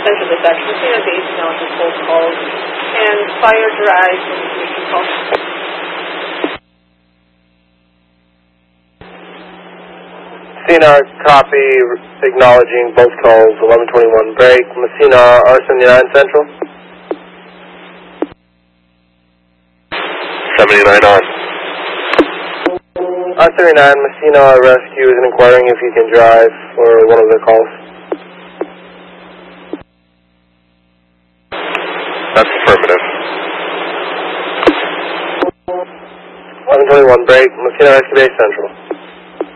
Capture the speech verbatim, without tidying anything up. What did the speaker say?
Central Dispatch. Messina Base now has full calls. And fire drive and information calls. Messina, copy, acknowledging both calls, eleven twenty-one break. Messina, R seventy-nine Central. seventy-nine on. R seventy-nine, Messina Rescue is inquiring if you can drive for one of the calls. That's affirmative. eleven twenty-one break, Messina Rescue Base Central.